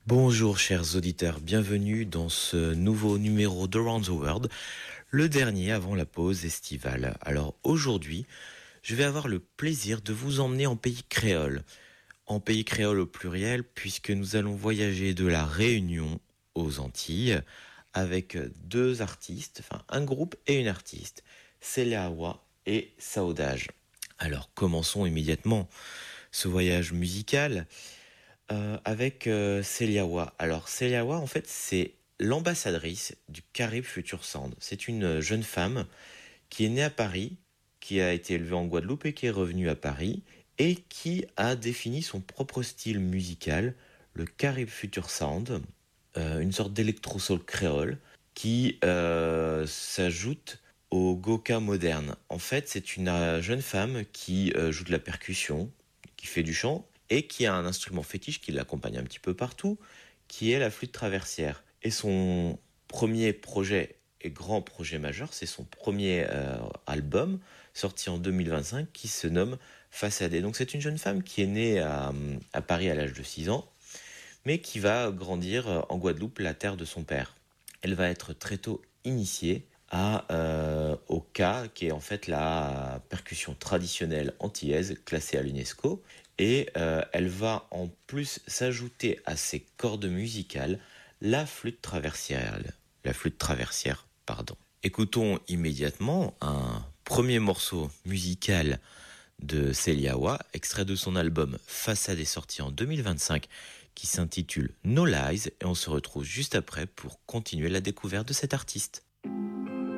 Bonjour chers auditeurs, bienvenue dans ce nouveau numéro d'Around the World, le dernier avant la pause estivale. Alors aujourd'hui, je vais avoir le plaisir de vous emmener en pays créole au pluriel, puisque nous allons voyager de la Réunion aux Antilles avec deux artistes, enfin un groupe et une artiste, Célia Awa et Saudage. Alors commençons immédiatement ce voyage musical avec Celiawa. Alors Celiawa, en fait, c'est l'ambassadrice du Carib Future Sound. C'est une jeune femme qui est née à Paris, qui a été élevée en Guadeloupe et qui est revenue à Paris et qui a défini son propre style musical, le Carib Future Sound, une sorte d'électro-soul créole qui s'ajoute au Goka moderne. En fait, c'est une jeune femme qui joue de la percussion, qui fait du chant et qui a un instrument fétiche qui l'accompagne un petit peu partout, qui est la flûte traversière. Et son premier projet et grand projet majeur, c'est son premier album sorti en 2025 qui se nomme Façadé. Donc c'est une jeune femme qui est née à Paris à l'âge de 6 ans, mais qui va grandir en Guadeloupe, la terre de son père. Elle va être très tôt initiée au Ka, qui est en fait la percussion traditionnelle antillaise classée à l'UNESCO. Et elle va en plus s'ajouter à ses cordes musicales la flûte traversière. Écoutons immédiatement un premier morceau musical de Celiawa, extrait de son album Façade est sorti en 2025, qui s'intitule No Lies, et on se retrouve juste après pour continuer la découverte de cet artiste.